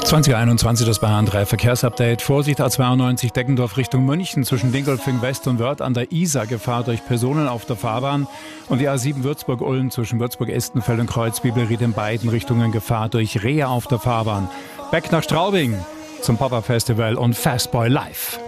2021, das Bayern 3 Verkehrsupdate. Vorsicht A92 Deggendorf Richtung München zwischen Dingolfing West und Wörth an der Isar. Gefahr durch Personen auf der Fahrbahn. Und die A7 Würzburg-Ulm zwischen Würzburg-Estenfeld und Kreuzbibelried in beiden Richtungen. Gefahr durch Rehe auf der Fahrbahn. Back nach Straubing zum Papa Festival und Fastboy Live.